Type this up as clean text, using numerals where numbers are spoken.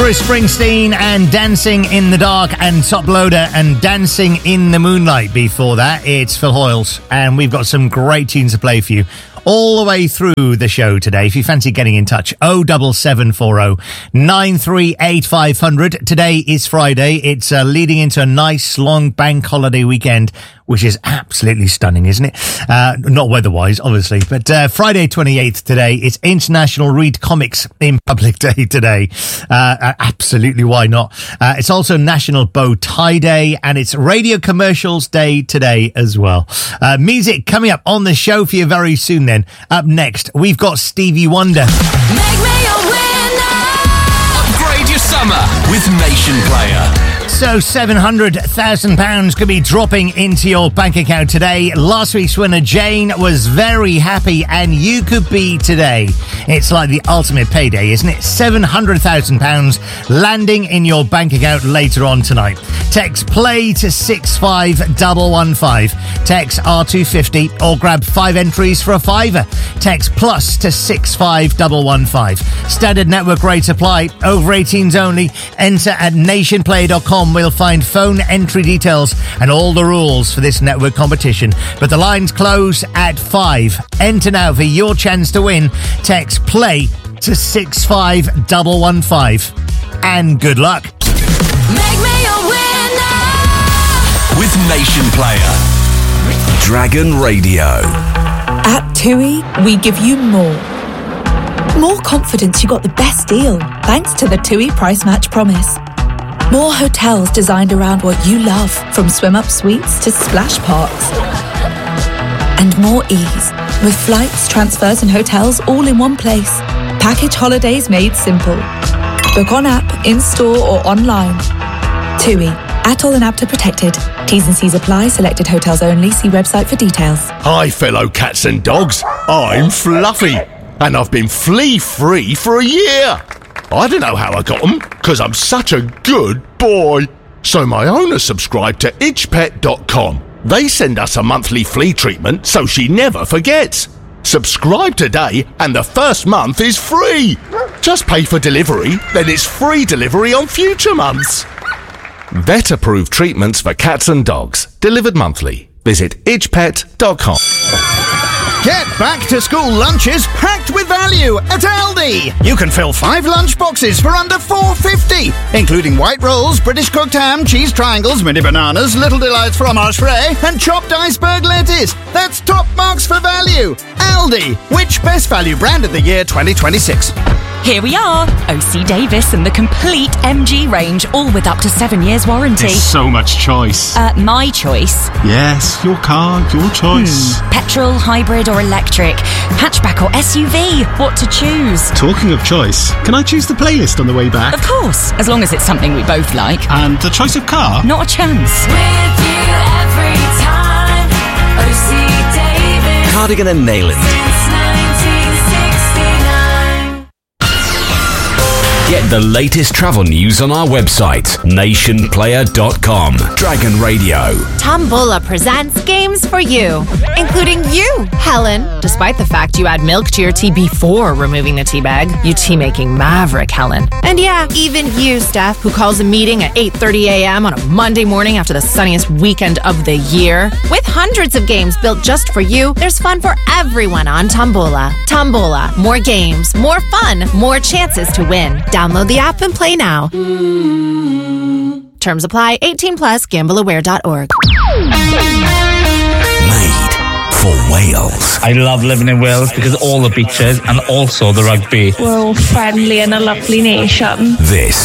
Bruce Springsteen and Dancing in the Dark, and Top Loader and Dancing in the Moonlight. Before that, it's Phil Hoyles, and we've got some great tunes to play for you all the way through the show today. If you fancy getting in touch, 07740 938 500. Today is Friday. It's leading into a nice long bank holiday weekend, which is absolutely stunning, isn't it? Not weather-wise, obviously, but Friday 28th today. It's International Read Comics in Public Day today. Absolutely, why not? It's also National Bow Tie Day, and it's Radio Commercials Day today as well. Music coming up on the show for you very soon then. Up next, we've got Stevie Wonder. Make me a winner. Upgrade your summer with Nation Player. So £700,000 could be dropping into your bank account today. Last week's winner, Jane, was very happy, and you could be today. It's like the ultimate payday, isn't it? £700,000 landing in your bank account later on tonight. Text PLAY to 65115. Text R250 or grab 5 entries for a £5. Text PLUS to 65115. Standard network rates apply. Over 18s only. Enter at nationplay.com. We'll find phone entry details and all the rules for this network competition. But the lines close at 5. Enter now for your chance to win. Text PLAY to 65115. And good luck. Make me a winner. With Nation Player. Dragon Radio. At TUI, we give you more. More confidence you got the best deal, thanks to the TUI Price Match Promise. More hotels designed around what you love, from swim-up suites to splash parks. And more ease, with flights, transfers and hotels all in one place. Package holidays made simple. Book on app, in-store or online. TUI, ATOL and APTA protected. T's and C's apply. Selected hotels only. See website for details. Hi, fellow cats and dogs. I'm Fluffy, and I've been flea-free for a year. I don't know how I got them, because I'm such a good boy. So my owner subscribed to itchpet.com. They send us a monthly flea treatment so she never forgets. Subscribe today and the first month is free. Just pay for delivery, then it's free delivery on future months. Vet-approved treatments for cats and dogs. Delivered monthly. Visit itchpet.com. Get back to school lunches packed with value at Aldi. You can fill 5 lunch boxes for under £4.50, including white rolls, British cooked ham, cheese triangles, mini bananas, Little Delights fromage frais, and chopped iceberg lettuce. That's top marks for value. Aldi, which best value brand of the year 2026? Here we are, OC Davis and the complete MG range, all with up to 7 years warranty. There's so much choice. My choice. Yes, your car, your choice. Petrol, hybrid or electric, hatchback or SUV, what to choose? Talking of choice, can I choose the playlist on the way back? Of course, as long as it's something we both like. And the choice of car? Not a chance. With you every time. OC Davis. Cardigan and Nayland. Since 1969. Get the latest travel news on our website, nationplayer.com. Dragon Radio. Tombola presents games for you, including you, Helen. Despite the fact you add milk to your tea before removing the tea bag, you tea-making maverick, Helen. And yeah, even you, Steph, who calls a meeting at 8:30 a.m. on a Monday morning after the sunniest weekend of the year. With hundreds of games built just for you, there's fun for everyone on Tombola. Tombola, more games, more fun, more chances to win. Download the app and play now. Terms apply. 18+. Gambleaware.org. Made for Wales. I love living in Wales because of all the beaches and also the rugby. We're all friendly and a lovely nation. This